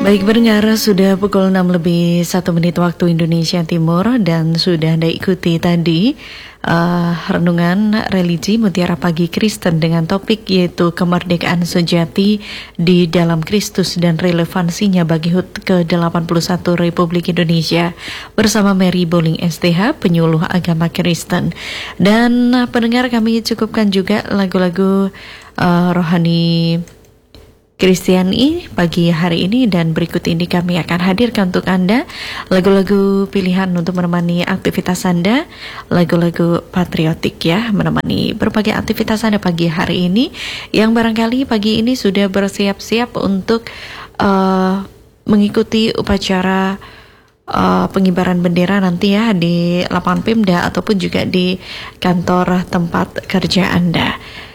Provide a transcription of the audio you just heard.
Baik pendengar, sudah pukul 6 lebih 1 menit waktu Indonesia Timur dan sudah Anda ikuti tadi renungan religi Mutiara Pagi Kristen dengan topik yaitu kemerdekaan sejati di dalam Kristus dan relevansinya bagi HUT ke-81 Republik Indonesia bersama Mary Boling STH, penyuluh agama Kristen. Dan pendengar, kami cukupkan juga lagu-lagu rohani Kristiani pagi hari ini, dan berikut ini kami akan hadirkan untuk Anda lagu-lagu pilihan untuk menemani aktivitas Anda, lagu-lagu patriotik ya, menemani berbagai aktivitas Anda pagi hari ini yang barangkali pagi ini sudah bersiap-siap untuk mengikuti upacara pengibaran bendera nanti ya di lapangan Pemda ataupun juga di kantor tempat kerja Anda.